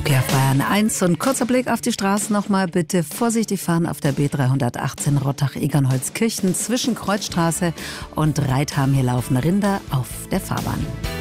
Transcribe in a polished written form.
Ja, Bayern 1 und kurzer Blick auf die Straßen nochmal. Bitte vorsichtig fahren auf der B318 Rottach-Egernholzkirchen zwischen Kreuzstraße und Reitham. Hier laufen Rinder auf der Fahrbahn.